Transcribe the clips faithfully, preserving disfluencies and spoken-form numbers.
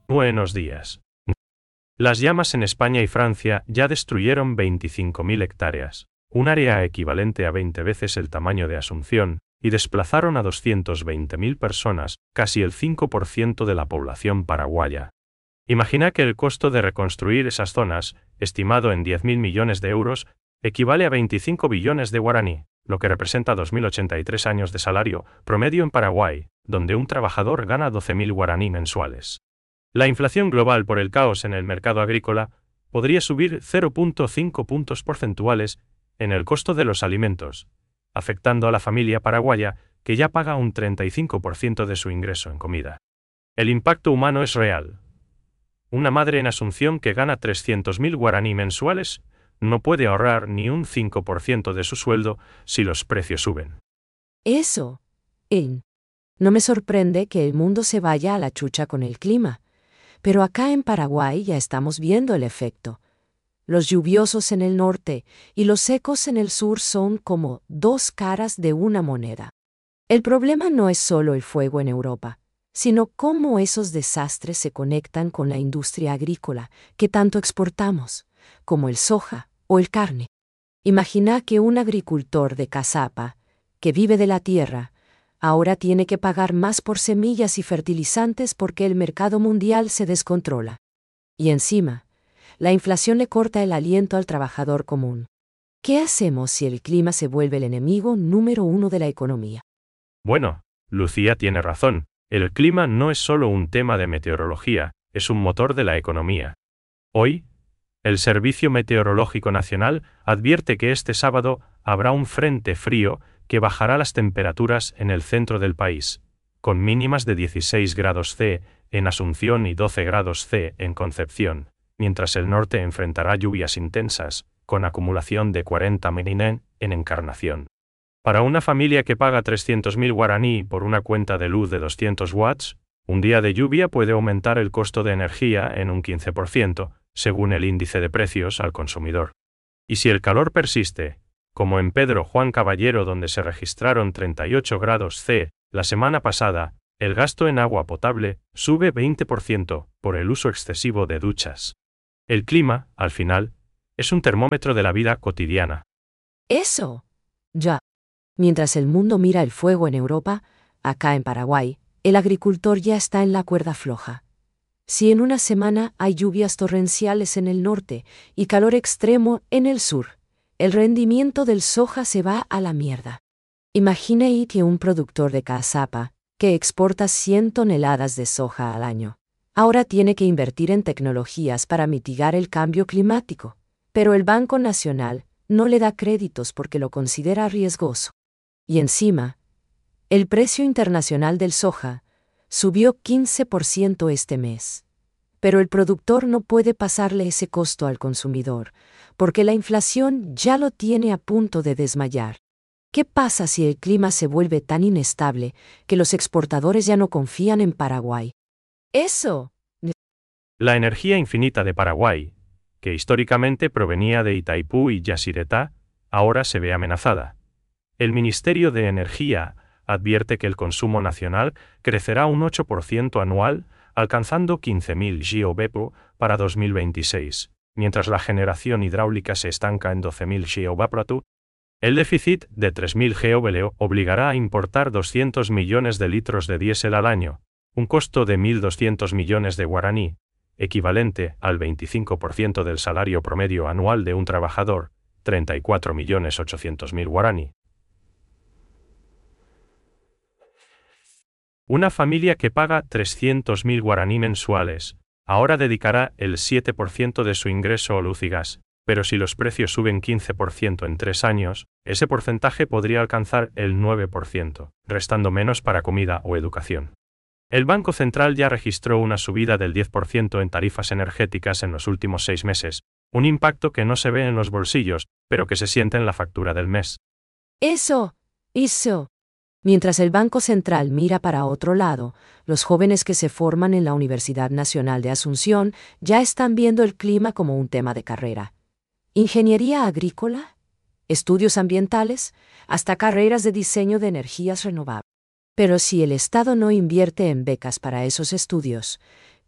Buenos días. Las llamas en España y Francia ya destruyeron veinticinco mil hectáreas, un área equivalente a veinte veces el tamaño de Asunción, y desplazaron a doscientas veinte mil personas, casi el cinco por ciento de la población paraguaya. Imagina que el costo de reconstruir esas zonas, estimado en diez mil millones de euros, equivale a veinticinco billones de guaraní, lo que representa dos mil ochenta y tres años de salario promedio en Paraguay, donde un trabajador gana doce mil guaraní mensuales. La inflación global por el caos en el mercado agrícola podría subir cero punto cinco puntos porcentuales en el costo de los alimentos, afectando a la familia paraguaya que ya paga un treinta y cinco por ciento de su ingreso en comida. El impacto humano es real. Una madre en Asunción que gana trescientos mil guaraní mensuales no puede ahorrar ni un cinco por ciento de su sueldo si los precios suben. Eso. Eh, no me sorprende que el mundo se vaya a la chucha con el clima. Pero acá en Paraguay ya estamos viendo el efecto. Los lluviosos en el norte y los secos en el sur son como dos caras de una moneda. El problema no es solo el fuego en Europa, sino cómo esos desastres se conectan con la industria agrícola que tanto exportamos, como el soja o el carne. Imagina que un agricultor de Cazapa, que vive de la tierra, ahora tiene que pagar más por semillas y fertilizantes porque el mercado mundial se descontrola. Y encima, la inflación le corta el aliento al trabajador común. ¿Qué hacemos si el clima se vuelve el enemigo número uno de la economía? Bueno, Lucía tiene razón. El clima no es solo un tema de meteorología, es un motor de la economía. Hoy, el Servicio Meteorológico Nacional advierte que este sábado habrá un frente frío que bajará las temperaturas en el centro del país, con mínimas de dieciséis grados Celsius en Asunción y doce grados Celsius en Concepción, mientras el norte enfrentará lluvias intensas, con acumulación de cuarenta milímetros en Encarnación. Para una familia que paga trescientos mil guaraní por una cuenta de luz de doscientos watts, un día de lluvia puede aumentar el costo de energía en un quince por ciento, según el índice de precios al consumidor. Y si el calor persiste, como en Pedro Juan Caballero donde se registraron treinta y ocho grados Celsius la semana pasada, el gasto en agua potable sube veinte por ciento por el uso excesivo de duchas. El clima, al final, es un termómetro de la vida cotidiana. Eso. Ya. Mientras el mundo mira el fuego en Europa, acá en Paraguay, el agricultor ya está en la cuerda floja. Si en una semana hay lluvias torrenciales en el norte y calor extremo en el sur, el rendimiento del soja se va a la mierda. Imagina ahí que un productor de Cazapa, que exporta cien toneladas de soja al año, ahora tiene que invertir en tecnologías para mitigar el cambio climático, pero el Banco Nacional no le da créditos porque lo considera riesgoso. Y encima, el precio internacional del soja subió quince por ciento este mes. Pero el productor no puede pasarle ese costo al consumidor, porque la inflación ya lo tiene a punto de desmayar. ¿Qué pasa si el clima se vuelve tan inestable que los exportadores ya no confían en Paraguay? Eso. La energía infinita de Paraguay, que históricamente provenía de Itaipú y Yacyretá, ahora se ve amenazada. El Ministerio de Energía advierte que el consumo nacional crecerá un ocho por ciento anual, alcanzando quince mil gigavatios para dos mil veintiséis, mientras la generación hidráulica se estanca en doce mil gigavatios. El déficit de tres mil gigavatios obligará a importar doscientos millones de litros de diésel al año, un costo de mil doscientos millones de guaraní, equivalente al veinticinco por ciento del salario promedio anual de un trabajador, treinta y cuatro millones ochocientos mil guaraní. Una familia que paga trescientos mil guaraní mensuales, ahora dedicará el siete por ciento de su ingreso a luz y gas, pero si los precios suben quince por ciento en tres años, ese porcentaje podría alcanzar el nueve por ciento, restando menos para comida o educación. El Banco Central ya registró una subida del diez por ciento en tarifas energéticas en los últimos seis meses, un impacto que no se ve en los bolsillos, pero que se siente en la factura del mes. Eso. Eso. Mientras el Banco Central mira para otro lado, los jóvenes que se forman en la Universidad Nacional de Asunción ya están viendo el clima como un tema de carrera. Ingeniería agrícola, estudios ambientales, hasta carreras de diseño de energías renovables. Pero si el Estado no invierte en becas para esos estudios,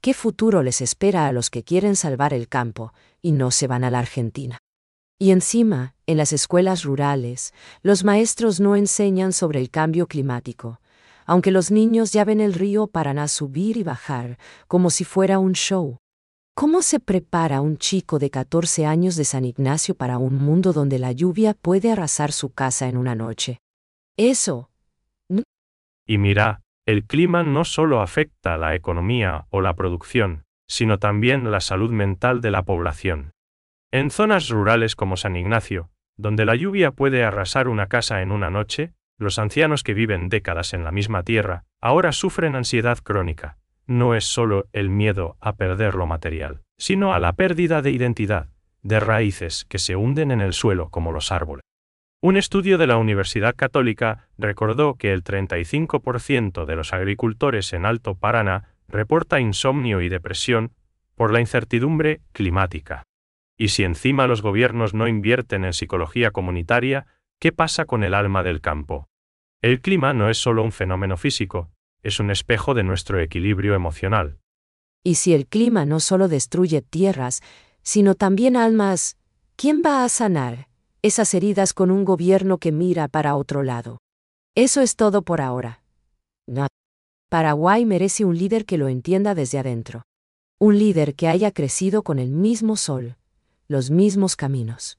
¿Qué futuro les espera a los que quieren salvar el campo y no se van a la Argentina? Y encima, en las escuelas rurales, los maestros no enseñan sobre el cambio climático, aunque los niños ya ven el río Paraná subir y bajar, como si fuera un show. ¿Cómo se prepara un chico de catorce años de San Ignacio para un mundo donde la lluvia puede arrasar su casa en una noche? Eso. ¿No? Y mira, el clima no solo afecta la economía o la producción, sino también la salud mental de la población. En zonas rurales como San Ignacio, donde la lluvia puede arrasar una casa en una noche, los ancianos que viven décadas en la misma tierra ahora sufren ansiedad crónica. No es solo el miedo a perder lo material, sino a la pérdida de identidad, de raíces que se hunden en el suelo como los árboles. Un estudio de la Universidad Católica recordó que el treinta y cinco por ciento de los agricultores en Alto Paraná reporta insomnio y depresión por la incertidumbre climática. Y si encima los gobiernos no invierten en psicología comunitaria, ¿qué pasa con el alma del campo? El clima no es solo un fenómeno físico, es un espejo de nuestro equilibrio emocional. Y si el clima no solo destruye tierras, sino también almas, ¿quién va a sanar esas heridas con un gobierno que mira para otro lado? Eso es todo por ahora. No. Paraguay merece un líder que lo entienda desde adentro. Un líder que haya crecido con el mismo sol, los mismos caminos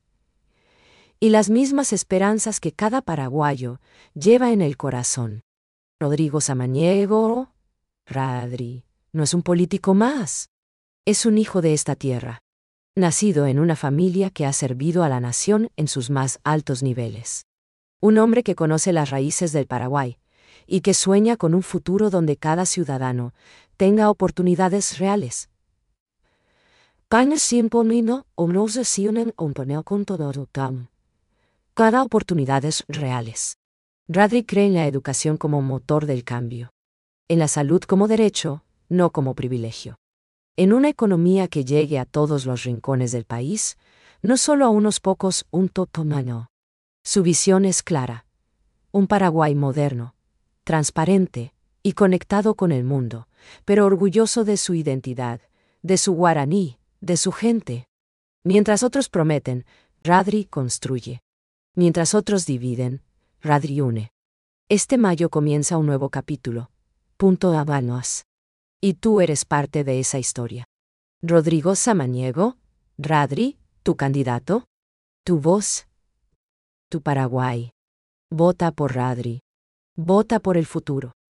y las mismas esperanzas que cada paraguayo lleva en el corazón. Rodrigo Samaniego, Radri, no es un político más. Es un hijo de esta tierra, nacido en una familia que ha servido a la nación en sus más altos niveles. Un hombre que conoce las raíces del Paraguay y que sueña con un futuro donde cada ciudadano tenga oportunidades reales. Cada oportunidades reales. Radri cree en la educación como motor del cambio. En la salud como derecho, no como privilegio. En una economía que llegue a todos los rincones del país, no solo a unos pocos, un totomano. Su visión es clara. Un Paraguay moderno, transparente y conectado con el mundo, pero orgulloso de su identidad, de su guaraní, de su gente. Mientras otros prometen, Radri construye. Mientras otros dividen, Radri une. Este mayo comienza un nuevo capítulo. Punto Habanos. Y tú eres parte de esa historia. Rodrigo Samaniego, Radri, tu candidato, tu voz, tu Paraguay. Vota por Radri. Vota por el futuro.